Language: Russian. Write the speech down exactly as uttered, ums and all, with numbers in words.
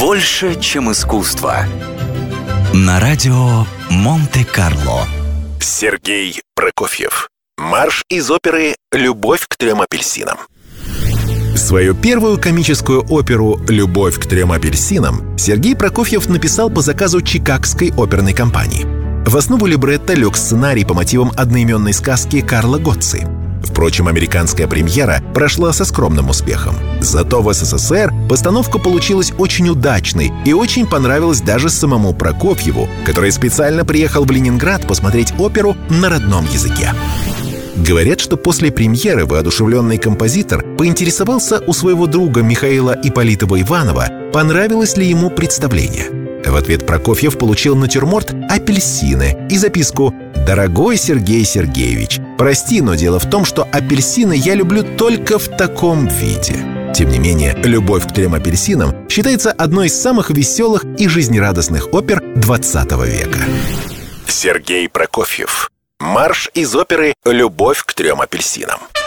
Больше, чем искусство. На радио Монте-Карло. Сергей Прокофьев. Марш из оперы «Любовь к трем апельсинам». Свою первую комическую оперу «Любовь к трем апельсинам» Сергей Прокофьев написал по заказу Чикагской оперной компании. В основу либретто лег сценарий по мотивам одноименной сказки Карла Готци. Впрочем, американская премьера прошла со скромным успехом. Зато в СССР постановка получилась очень удачной и очень понравилась даже самому Прокофьеву, который специально приехал в Ленинград посмотреть оперу на родном языке. Говорят, что после премьеры воодушевленный композитор поинтересовался у своего друга Михаила Ипполитова-Иванова, понравилось ли ему представление. В ответ Прокофьев получил натюрморт «Апельсины» и записку: «Дорогой Сергей Сергеевич, прости, но дело в том, что апельсины я люблю только в таком виде». Тем не менее, «Любовь к трем апельсинам» считается одной из самых веселых и жизнерадостных опер двадцатого века. Сергей Прокофьев. Марш из оперы «Любовь к трем апельсинам».